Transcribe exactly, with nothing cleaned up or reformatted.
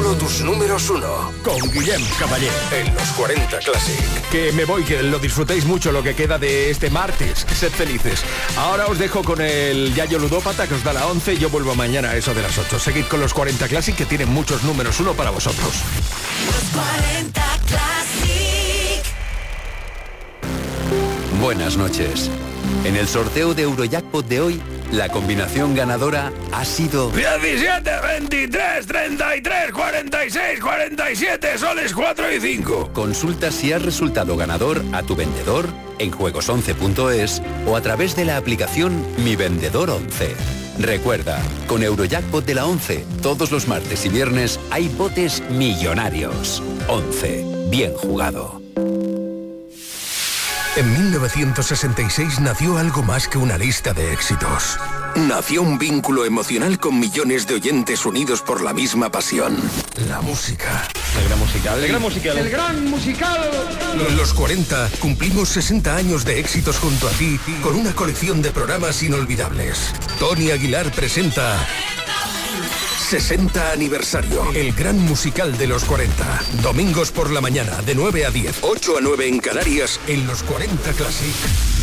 Solo tus números uno. Con Guillem Caballé. En los cuarenta Classic. Que me voy, que lo disfrutéis mucho lo que queda de este martes. Sed felices. Ahora os dejo con el Yayo Ludópata, que os da la once, y yo vuelvo mañana a eso de las ocho. Seguid con los cuarenta Classic, que tienen muchos números uno para vosotros. Los cuarenta Classic. Buenas noches. En el sorteo de Eurojackpot de hoy, la combinación ganadora ha sido diecisiete, veintitrés, treinta y tres, cuarenta y seis, cuarenta y siete, soles cuatro y cinco. Consulta si has resultado ganador a tu vendedor en juegos once punto es o a través de la aplicación Mi Vendedor once. Recuerda, con Eurojackpot de la once, todos los martes y viernes hay botes millonarios. once. Bien jugado. En mil novecientos sesenta y seis nació algo más que una lista de éxitos. Nació un vínculo emocional con millones de oyentes unidos por la misma pasión. La música. El gran musical. El gran musical. El gran musical. Los cuarenta cumplimos sesenta años de éxitos junto a ti con una colección de programas inolvidables. Tony Aguilar presenta sesenta aniversario. El gran musical de los cuarenta. Domingos por la mañana de nueve a diez, ocho a nueve en Canarias, en los cuarenta Classic.